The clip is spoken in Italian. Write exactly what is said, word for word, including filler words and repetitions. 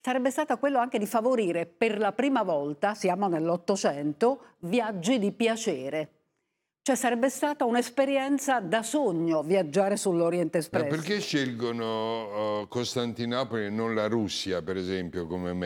Sarebbe stata quello anche di favorire per la prima volta, siamo nell'Ottocento, viaggi di piacere. Cioè sarebbe stata un'esperienza da sogno viaggiare sull'Orient Ma Express. perché scelgono uh, Costantinopoli e non la Russia, per esempio, come